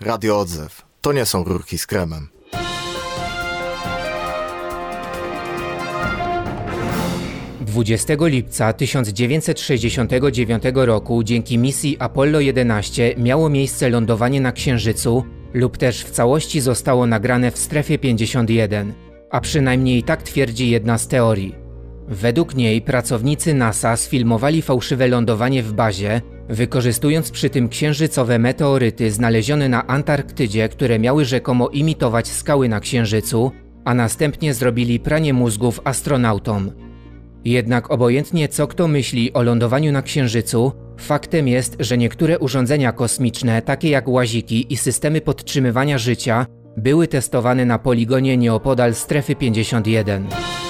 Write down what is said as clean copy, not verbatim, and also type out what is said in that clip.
Radio Odzew. To nie są rurki z kremem. Dwudziestego lipca 1969 roku dzięki misji Apollo 11 miało miejsce lądowanie na Księżycu lub też w całości zostało nagrane w strefie 51, a przynajmniej tak twierdzi jedna z teorii. Według niej pracownicy NASA sfilmowali fałszywe lądowanie w bazie, wykorzystując przy tym księżycowe meteoryty znalezione na Antarktydzie, które miały rzekomo imitować skały na Księżycu, a następnie zrobili pranie mózgów astronautom. Jednak obojętnie co kto myśli o lądowaniu na Księżycu, faktem jest, że niektóre urządzenia kosmiczne, takie jak łaziki i systemy podtrzymywania życia, były testowane na poligonie nieopodal strefy 51.